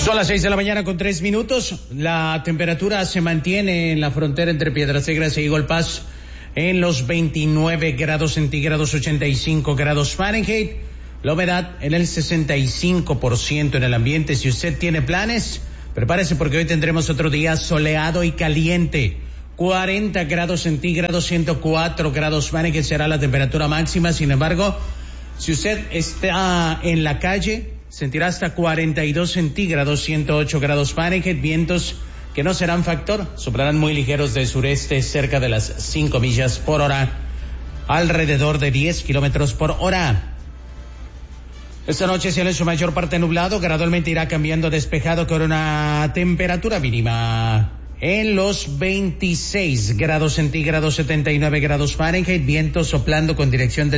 Son las 6 de la mañana con 3 minutos. La temperatura se mantiene en la frontera entre Piedras Negras e Eagle Pass en los 29 grados centígrados, 85 grados Fahrenheit. La humedad en el 65% en el ambiente. Si usted tiene planes, prepárese porque hoy tendremos otro día soleado y caliente. 40 grados centígrados, 104 grados Fahrenheit será la temperatura máxima. Sin embargo, si usted está en la calle, sentirá hasta 42 centígrados, 108 grados Fahrenheit, vientos que no serán factor, soplarán muy ligeros de sureste cerca de las 5 millas por hora, alrededor de 10 kilómetros por hora. Esta noche cielo en su mayor parte nublado, gradualmente irá cambiando a despejado con una temperatura mínima en los 26 grados centígrados, 79 grados Fahrenheit, vientos soplando con dirección del